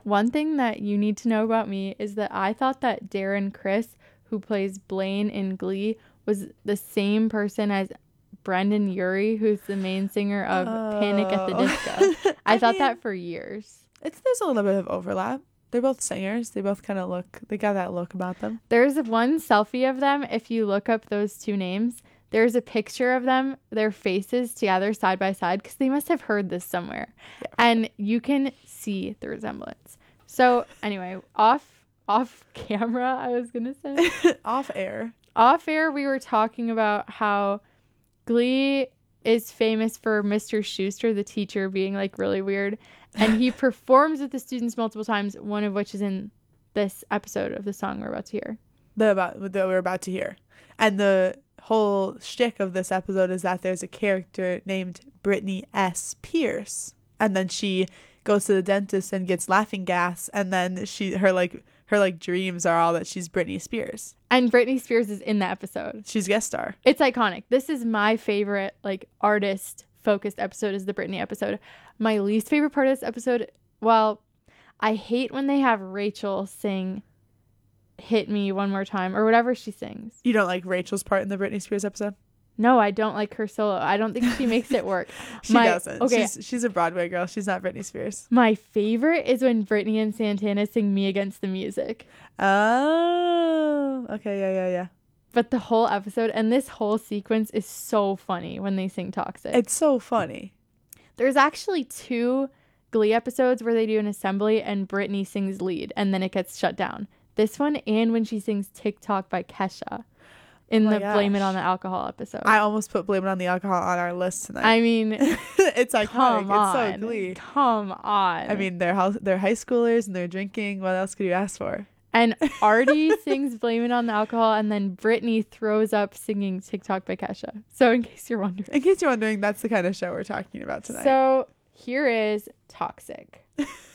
one thing that you need to know about me is that I thought that Darren Criss, who plays Blaine in Glee, was the same person as Brendan Urie, who's the main singer of Panic at the Disco. I thought that for years. There's a little bit of overlap. They're both singers. They both kind of they got that look about them. There's one selfie of them. If you look up those two names, there's a picture of them, their faces together side by side, because they must have heard this somewhere. Yeah. And you can see the resemblance. So anyway, off camera, I was going to say. Off air, we were talking about how Glee is famous for Mr. Schuster, the teacher, being like really weird. And he performs with the students multiple times, one of which is in this episode of the song we're about to hear. That we're about to hear. And the whole shtick of this episode is that there's a character named Britney S. Pierce. And then she goes to the dentist and gets laughing gas. And then her dreams are all that she's Britney Spears. And Britney Spears is in the episode. She's guest star. It's iconic. This is my favorite, artist focused episode, is the Britney episode. My least favorite part of this episode, well, I hate when they have Rachel sing Hit Me One More Time or whatever she sings. You don't like Rachel's part in the Britney Spears episode? No, I don't like her solo. I don't think she makes it work. She doesn't. Okay. She's a Broadway girl. She's not Britney Spears. My favorite is when Britney and Santana sing Me Against the Music. Oh, okay. Yeah. But the whole episode and this whole sequence is so funny when they sing Toxic. It's so funny. There's actually 2 Glee episodes where they do an assembly and Britney sings lead and then it gets shut down. This one and when she sings TikTok by Kesha in the Blame It on the Alcohol episode. I almost put Blame It on the Alcohol on our list tonight. I mean, it's iconic. It's so Glee. Come on. I mean, they're high schoolers and they're drinking. What else could you ask for? And Artie sings Blame It on the Alcohol, and then Britney throws up singing TikTok by Kesha. So in case you're wondering. That's the kind of show we're talking about tonight. So here is Toxic.